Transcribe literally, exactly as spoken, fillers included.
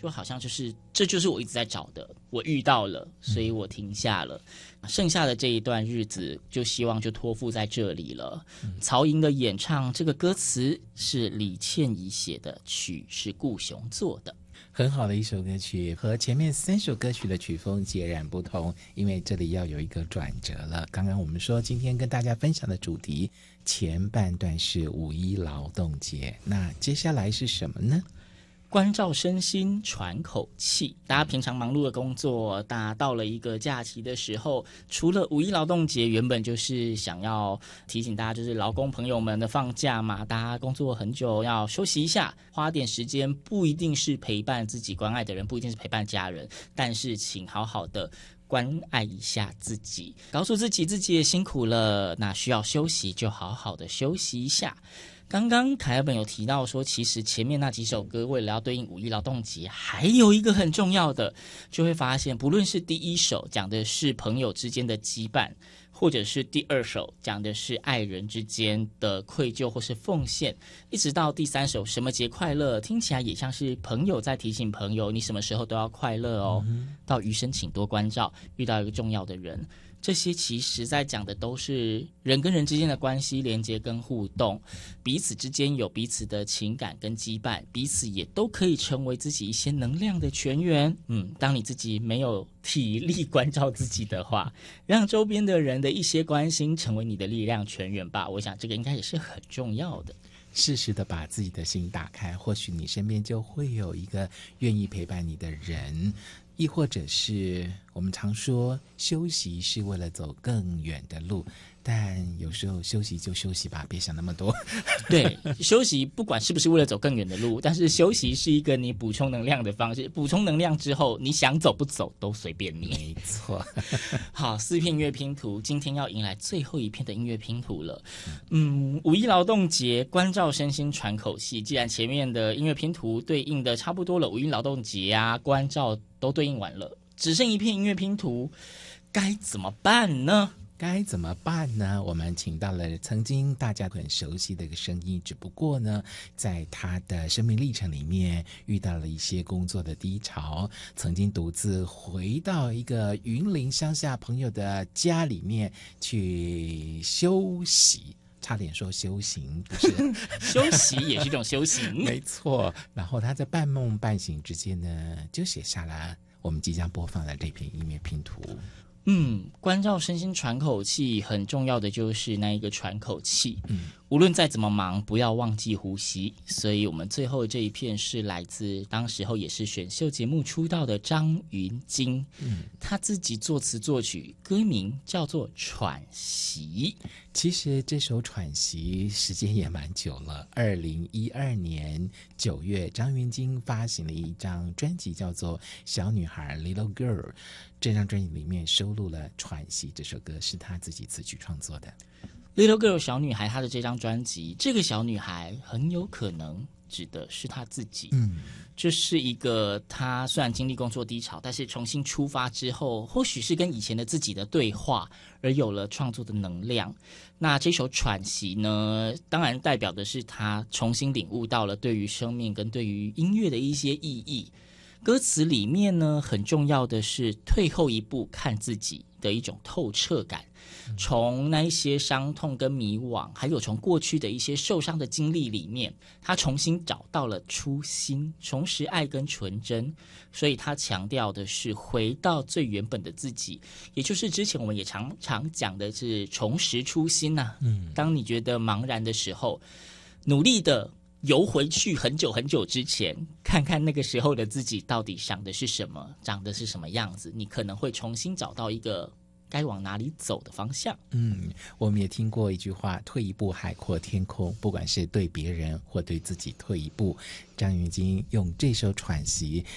就好像就是这就是我一直在找的，我遇到了，所以我停下了。嗯、剩下的这一段日子，就希望就托付在这里了。嗯、曹营的演唱，这个歌词是李倩怡写的，曲是顾雄做的。 很好的一首歌曲，和前面三首歌曲的曲风截然不同，因为这里要有一个转折了。刚刚我们说今天跟大家分享的主题前半段是五一劳动节，那接下来是什么呢？ 关照身心，喘口气。大家平常忙碌的工作，大家到了一个假期的时候，除了五一劳动节，原本就是想要提醒大家，就是劳工朋友们的放假嘛，大家工作很久要休息一下，花点时间，不一定是陪伴自己关爱的人，不一定是陪伴家人，但是请好好的关爱一下自己，告诉自己自己也辛苦了，那需要休息就好好的休息一下。刚刚凯尔本有提到说，其实前面那几首歌为了要对应五一劳动节，还有一个很重要的，就会发现不论是第一首讲的是朋友之间的羁绊，或者是第二首讲的是爱人之间的愧疚或是奉献，一直到第三首什么节快乐，听起来也像是朋友在提醒朋友，你什么时候都要快乐哦。嗯、到余生请多关照，遇到一个重要的人，这些其实在讲的都是人跟人之间的关系连接跟互动，彼此之间有彼此的情感跟羁绊，彼此也都可以成为自己一些能量的泉源。嗯，当你自己没有体力关照自己的话，让周边的人的一些关心成为你的力量泉源吧，我想这个应该也是很重要的。 适时的把自己的心打开，或许你身边就会有一个愿意陪伴你的人，亦或者是我们常说休息是为了走更远的路，但有时候休息就休息吧，别想那么多。 对，休息不管是不是为了走更远的路，但是休息是一个你补充能量的方式，补充能量之后你想走不走都随便你。 没错。 好，四片音乐拼图，今天要迎来最后一片的音乐拼图了。嗯，五一劳动节，关照身心，喘口气。既然前面的音乐拼图对应的差不多了，五一劳动节啊，关照都对应完了，只剩一片音乐拼图，该怎么办呢？ 该怎么办呢？我们请到了曾经大家很熟悉的一个声音，只不过呢，在他的生命历程里面遇到了一些工作的低潮，曾经独自回到一个云林乡下朋友的家里面去休息。差点说修行，不是休息也是一种修行。 没错。然后他在半梦半醒之间呢，就写下了我们即将播放的这片音乐拼图。 嗯，关照身心，喘口气，很重要的就是那一个喘口气。嗯，无论再怎么忙，不要忘记呼吸。所以我们最后这一片是来自当时候也是选秀节目出道的张芸京，嗯，他自己作词作曲，歌名叫做《喘息》。 其实这首《喘息》时间也蛮久了，二零一二年九月，张芸京发行了一张专辑，叫做《小女孩 Little Girl》。这张专辑里面收录了《喘息》这首歌，是他自己词曲创作的。 Little Girl 小女孩，她的这张专辑，这个小女孩很有可能指的是她自己。嗯，这是一个她虽然经历工作低潮，但是重新出发之后，或许是跟以前的自己的对话，而有了创作的能量。那这首喘息呢，当然代表的是她重新领悟到了对于生命跟对于音乐的一些意义。歌词里面呢，很重要的是退后一步看自己的一种透彻感，从那一些伤痛跟迷惘，还有从过去的一些受伤的经历里面，他重新找到了初心，重拾爱跟纯真。所以他强调的是回到最原本的自己，也就是之前我们也常常讲的是重拾初心啊。嗯，当你觉得茫然的时候，努力的游回去很久很久之前，看看那个时候的自己到底想的是什么，长得是什么样子，你可能会重新找到一个该往哪里走的方向。 嗯，我们也听过一句话，退一步海阔天空，不管是对别人或对自己退一步。张芸京用这首喘息